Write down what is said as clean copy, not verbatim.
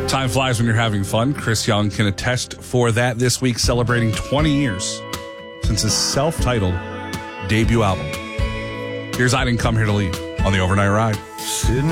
Time flies when you're having fun. Chris Young can attest for that this week, celebrating 20 years since his self-titled debut album. Here's I Didn't Come Here to Leave on the Overnight Ride. Sitting